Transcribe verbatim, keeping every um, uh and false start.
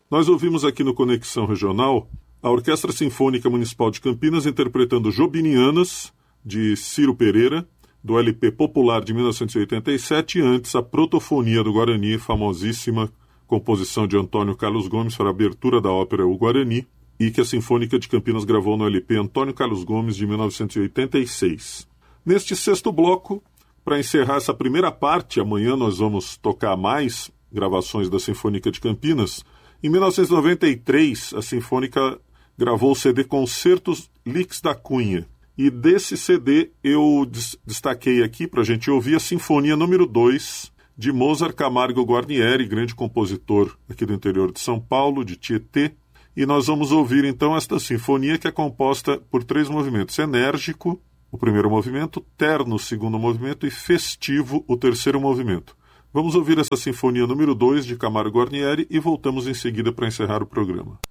Nós ouvimos aqui no Conexão Regional a Orquestra Sinfônica Municipal de Campinas interpretando Jobinianas, de Ciro Pereira, do L P Popular de mil novecentos e oitenta e sete, e antes a Protofonia do Guarani, famosíssima composição de Antônio Carlos Gomes para a abertura da ópera O Guarani, e que a Sinfônica de Campinas gravou no L P Antônio Carlos Gomes de mil novecentos e oitenta e seis. Neste sexto bloco, para encerrar essa primeira parte, amanhã nós vamos tocar mais gravações da Sinfônica de Campinas. Em mil novecentos e noventa e três, a Sinfônica gravou o C D Concertos Lix da Cunha. E desse C D eu des- destaquei aqui para a gente ouvir a Sinfonia número dois de Mozart Camargo Guarnieri, grande compositor aqui do interior de São Paulo, de Tietê. E nós vamos ouvir então esta sinfonia que é composta por três movimentos: enérgico, o primeiro movimento, terno, o segundo movimento, e festivo, o terceiro movimento. Vamos ouvir essa Sinfonia número dois de Camargo Guarnieri e voltamos em seguida para encerrar o programa.